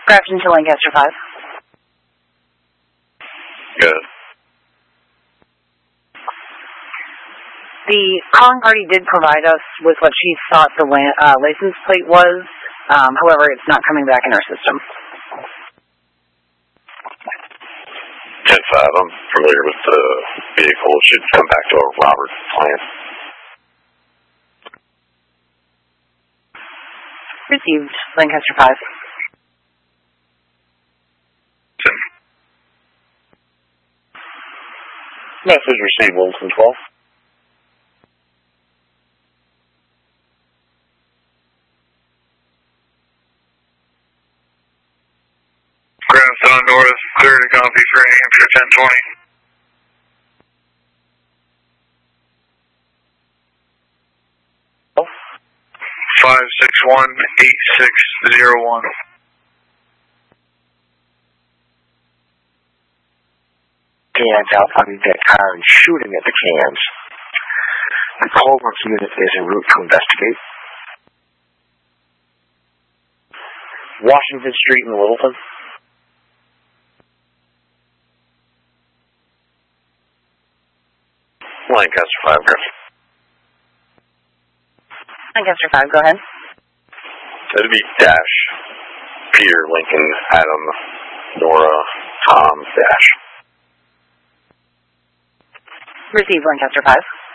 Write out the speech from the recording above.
Grafton to Lancaster 5. Good. The calling party did provide us with what she thought the license plate was. However, it's not coming back in our system. 10-5, I'm familiar with the vehicle. It should come back to a Robert plant. Received, Lancaster 5. Message received, Wilson 12. Grafton North, clear to copy for New Hampshire 1020. Oh. 561-8601. Cans out finding that car and shooting at the cans. The Colbrook unit is en route to investigate. Washington Street in Littleton. Lancaster 5, Griffin. Lancaster 5, go ahead. It'd be Dash, Peter, Lincoln, Adam, Nora, Tom, Dash. Received, Lancaster 5.